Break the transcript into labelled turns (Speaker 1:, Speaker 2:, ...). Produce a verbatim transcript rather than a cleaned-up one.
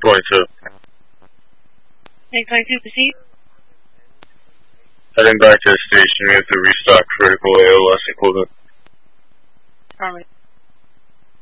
Speaker 1: twenty-two.
Speaker 2: Tank twenty-two, proceed.
Speaker 1: Heading back to the station, we have to restock critical A L S equipment.